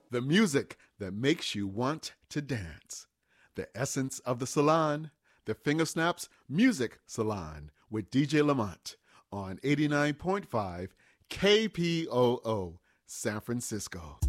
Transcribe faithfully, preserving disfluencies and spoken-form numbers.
The music that makes you want to dance. The essence of the salon, the Finger Snaps Music Salon with D J Lamont on eighty-nine point five K P O O, San Francisco.